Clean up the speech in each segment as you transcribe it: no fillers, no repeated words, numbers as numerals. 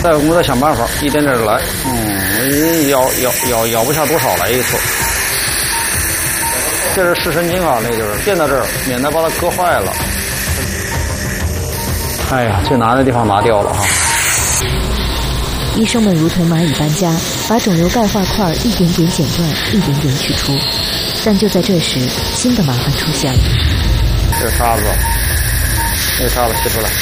我们再想办法，一点点来。咬不下多少来一次。这是视神经啊，那就是垫到这儿，免得把它割坏了。哎呀，最难的地方拿掉了哈。 医生们如同蚂蚁搬家，把肿瘤钙化块一点点剪断，一点点取出。但就在这时，新的麻烦出现了。 这是沙子，这个沙子吸出来，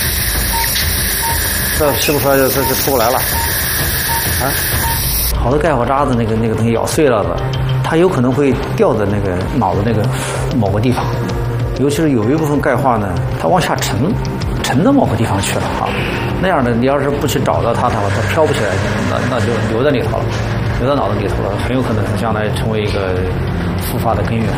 这吸不出来就出不来了。啊，好多钙化渣子那个东西咬碎了的，它有可能会掉在那个脑子那个某个地方，尤其是有一部分钙化呢，它往下沉到某个地方去了啊。那样的，你要是不去找到它的话，它飘不起来，那就留在里头了，留在脑子里头了，很有可能将来成为一个复发的根源。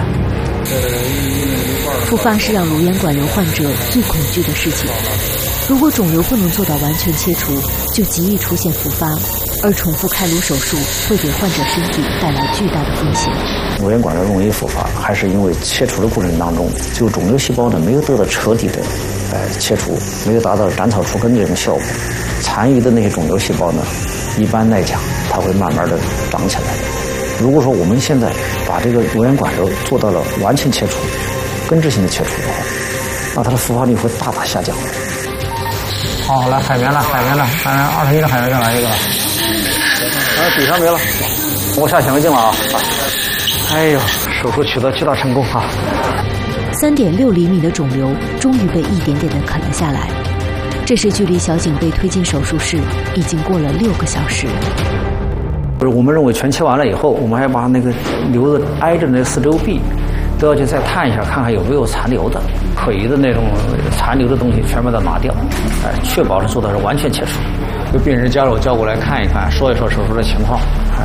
复发是让乳腺管瘤患者最恐惧的事情。如果肿瘤不能做到完全切除，就极易出现复发，而重复开颅手术会给患者身体带来巨大的风险。 乳腺管瘤容易复发，还是因为切除的过程当中，就肿瘤细胞呢没有得到彻底的切除，没有达到斩草除根的这种效果。残余的那些肿瘤细胞呢，一般来讲它会慢慢的长起来。如果说我们现在把这个乳腺管瘤做到了完全切除、根治性的切除的话，那它的复发率会大大下降。 好，来海绵了，21的海绵就来一个了。底下没了，我下显微镜了啊！哎呦，手术取得巨大成功啊 ！3.6厘米的肿瘤终于被一点点的啃了下来。这时距离小景被推进手术室已经过了6个小时。 不是，我们认为全切完了以后，我们还把那个瘤子挨着那四周壁都要去再探一下，看看有没有残留的、可疑的那种残留的东西，全部都拿掉，确保是做的是完全切除。就病人家属叫过来看一看，说一说手术的情况。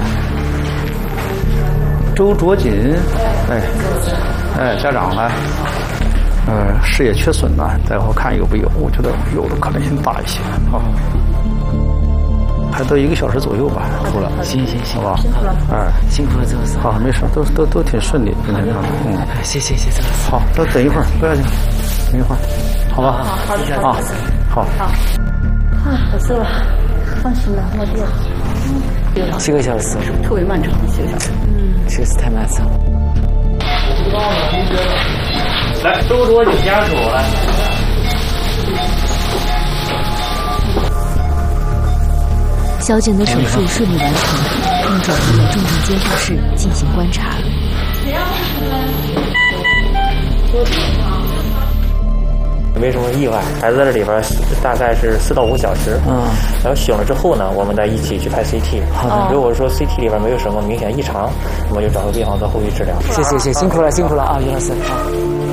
周卓锦，家长来，视野缺损呢，待会儿看有没有，我觉得有的可能性大一些啊。还都1个小时左右吧，出了。 行， 好吧。 辛苦了，周老师。 好，没事，都挺顺利，今天看的。 谢谢周老师。 好，都等一会儿，不要紧，等一会儿，好吧？ 好的。 啊，好。 不是了，放心了，我爹。 7个小时， 特别漫长，7个小时。 确实太漫长。 来，周卓锦家属来。 小景的手术顺利完成，并转入了重症监护室进行观察。 没什么意外，孩子在这里边大概是4到5小时。然后醒了之后呢，我们再一起去拍 CT。好的。如果说 CT 里边没有什么明显异常，我们就找个病房做后续治疗。 谢谢，辛苦了啊，于老师。好。